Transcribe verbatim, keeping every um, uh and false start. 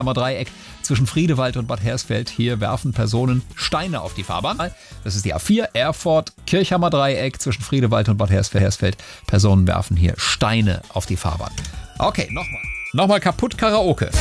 Dreieck zwischen Friedewald und Bad Hersfeld. Hier werfen Personen Steine auf die Fahrbahn. Das ist die A vier, Erfurt, Kirchhammer Dreieck zwischen Friedewald und Bad Hersfeld. Personen werfen hier Steine auf die Fahrbahn. Okay, nochmal. Nochmal kaputt Karaoke.